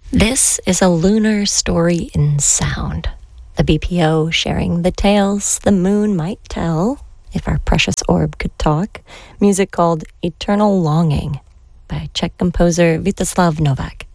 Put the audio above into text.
This is a lunar story in sound. The BPO sharing the tales the moon might tell, if our precious orb could talk. Music called Eternal Longing by Czech composer Vítězslav Novák.